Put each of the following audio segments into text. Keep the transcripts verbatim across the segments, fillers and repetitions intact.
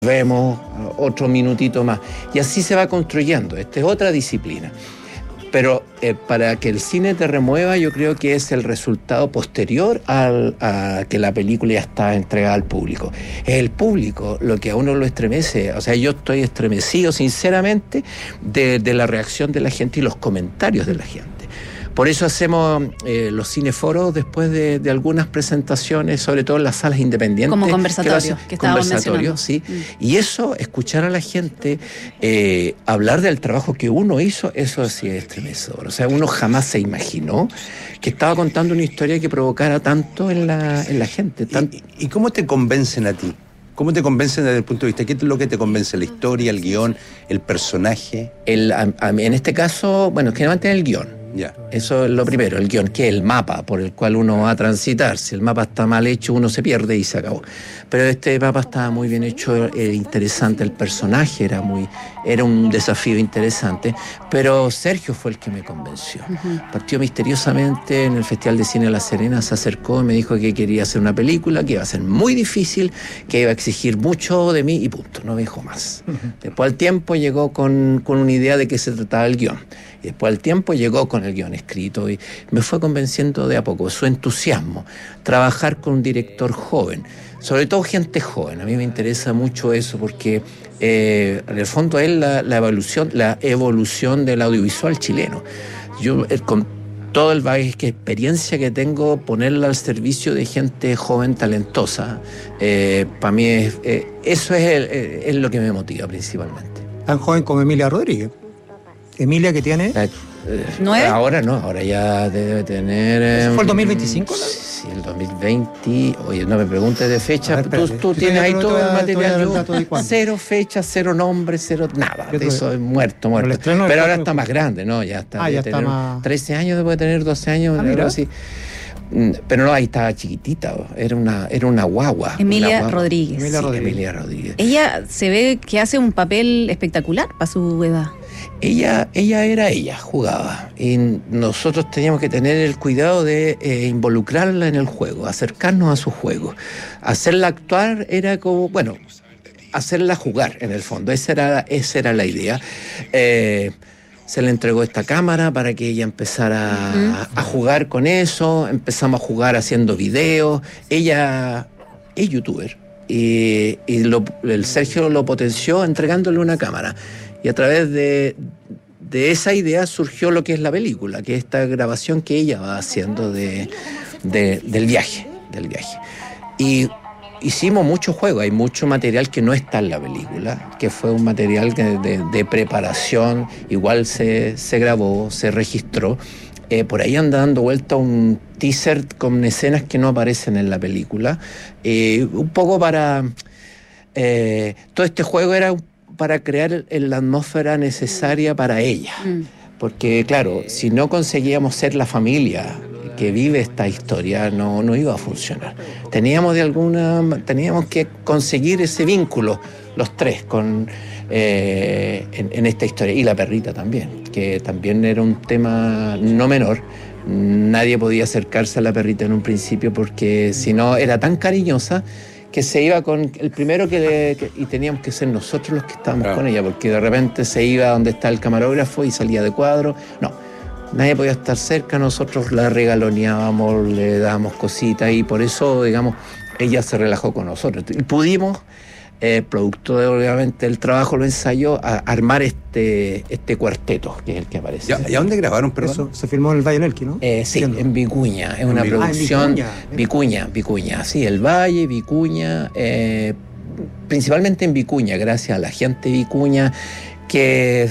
vemos otro minutito más. Y así se va construyendo. Esta es otra disciplina. Pero eh, para que el cine te remueva, yo creo que es el resultado posterior al, a que la película ya está entregada al público. Es el público lo que a uno lo estremece. O sea, yo estoy estremecido, sinceramente, de, de la reacción de la gente y los comentarios de la gente. Por eso hacemos eh, los cineforos después de, de algunas presentaciones, sobre todo en las salas independientes. Como conversatorio, que, que estábamos conversatorio, sí. Mm. Y eso, escuchar a la gente eh, hablar del trabajo que uno hizo, eso sí es estremecedor. O sea, uno jamás se imaginó que estaba contando una historia que provocara tanto en la, en la gente. Tanto... ¿Y, ¿Y cómo te convencen a ti? ¿Cómo te convencen desde el punto de vista? ¿Qué es lo que te convence? ¿La historia, el guión, el personaje? El, a, a, en este caso, bueno, generalmente el guión. Ya. Eso es lo primero, el guión, que es el mapa por el cual uno va a transitar. Si el mapa está mal hecho, uno se pierde y se acabó. Pero este mapa estaba muy bien hecho, era interesante, el personaje era muy, era un desafío interesante, pero Sergio fue el que me convenció. Uh-huh. Partió misteriosamente en el Festival de Cine de La Serena, se acercó y me dijo que quería hacer una película, que iba a ser muy difícil, que iba a exigir mucho de mí y punto, no me dijo más. Uh-huh. Después al tiempo llegó con, con una idea de qué se trataba el guión. Y después al tiempo llegó con el guión escrito y me fue convenciendo de a poco, su entusiasmo, trabajar con un director joven, sobre todo gente joven. A mí me interesa mucho eso porque eh, en el fondo es la, la evolución, la evolución del audiovisual chileno. Yo eh, con todo el bagaje, que experiencia que tengo, ponerla al servicio de gente joven, talentosa, eh, para mí es, eh, eso es, el, es lo que me motiva principalmente. Tan joven como Emilia Rodríguez. Emilia, que tiene... La, eh, ¿Nueve? Ahora no, ahora ya debe tener... Eh, ¿Fue el dos mil veinticinco? Sí, el dos mil veinte. Oye, no me preguntes de fecha. Ver, tú, tú tienes ahí todo el material. Yo, cero fecha, cero nombre, cero nada. De eso es muerto, muerto. Pero, Pero ahora está más grande, ¿no? Ya está. Ah, ya está más... trece años, después de tener doce años, ah, algo así. Pero no, ahí estaba chiquitita, era una, era una guagua. Emilia una guagua. Rodríguez. Emilia sí, Rodríguez. Emilia Rodríguez. Ella se ve que hace un papel espectacular para su edad. Ella, ella era ella, jugaba. Y nosotros teníamos que tener el cuidado de eh, involucrarla en el juego, acercarnos a su juego. Hacerla actuar era como, bueno, hacerla jugar en el fondo. Esa era, esa era la idea. Eh, se le entregó esta cámara para que ella empezara uh-huh. a, a jugar con eso. Empezamos a jugar haciendo videos. Ella es youtuber. Y, y lo, el Sergio lo potenció entregándole una cámara. Y a través de, de esa idea surgió lo que es la película, que es esta grabación que ella va haciendo de, de, del viaje, del viaje. Y hicimos mucho juego, hay mucho material que no está en la película, que fue un material de, de, de preparación, igual se, se grabó, se registró. Eh, por ahí anda dando vuelta un teaser con escenas que no aparecen en la película. Eh, un poco para... Eh, todo este juego era un para crear la atmósfera necesaria para ella. Mm. Porque, claro, si no conseguíamos ser la familia que vive esta historia, no, no iba a funcionar. Teníamos de alguna, teníamos que conseguir ese vínculo, los tres, con, eh, en, en esta historia. Y la perrita también, que también era un tema no menor. Nadie podía acercarse a la perrita en un principio porque si no era tan cariñosa que se iba con el primero que, le, que y teníamos que ser nosotros los que estábamos claro. con ella, porque de repente se iba donde está el camarógrafo y salía de cuadro. No, nadie podía estar cerca, nosotros la regaloneábamos, le dábamos cositas y por eso, digamos, ella se relajó con nosotros. Y pudimos, eh, producto de obviamente el trabajo, lo ensayó, a armar este, este cuarteto, que es el que aparece. ¿Y a dónde grabaron, perdón? Eso se filmó en el Valle del Elqui, ¿no? Eh, sí, Entiendo. en Vicuña, es una ah, producción... Vicuña. Vicuña, Vicuña, sí, el Valle, Vicuña, eh, principalmente en Vicuña, gracias a la gente de Vicuña, que...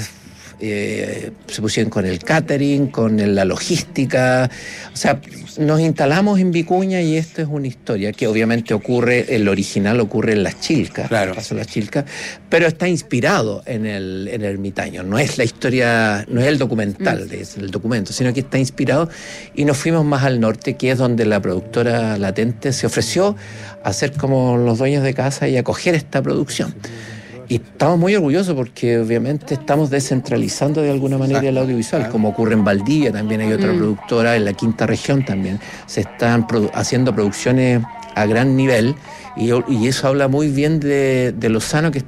Eh, se pusieron con el catering, con la logística, o sea, nos instalamos en Vicuña y esta es una historia que obviamente ocurre, el original ocurre en Las Chilcas, claro. pasó Las Chilcas, pero está inspirado en el, en el ermitaño, no es la historia, no es el documental, mm. es el documento, sino que está inspirado y nos fuimos más al norte, que es donde la productora Latente se ofreció a ser como los dueños de casa y acoger esta producción. Y estamos muy orgullosos porque obviamente estamos descentralizando de alguna manera el audiovisual, como ocurre en Valdivia, también hay otra mm. productora, en la quinta región también. Se están produ- haciendo producciones a gran nivel Y, y eso habla muy bien de, de lo sano que